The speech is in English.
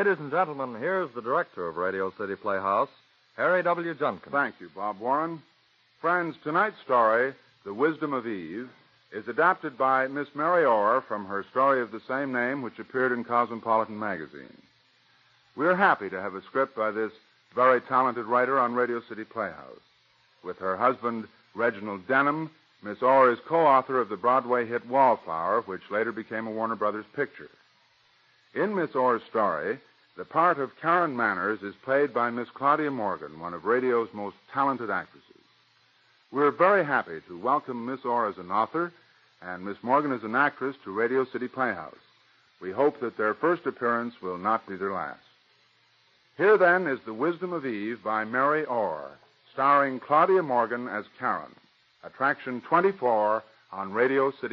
Ladies and gentlemen, here's the director of Radio City Playhouse, Harry W. Junkin. Thank you, Bob Warren. Friends, tonight's story, The Wisdom of Eve, is adapted by Miss Mary Orr from her story of the same name, which appeared in Cosmopolitan magazine. We're happy to have a script by this very talented writer on Radio City Playhouse. With her husband, Reginald Denham, Miss Orr is co-author of the Broadway hit Wallflower, which later became a Warner Brothers picture. In Miss Orr's story, the part of Karen Manners is played by Miss Claudia Morgan, one of radio's most talented actresses. We're very happy to welcome Miss Orr as an author and Miss Morgan as an actress to Radio City Playhouse. We hope that their first appearance will not be their last. Here, then, is The Wisdom of Eve by Mary Orr, starring Claudia Morgan as Karen. Attraction 24 on Radio City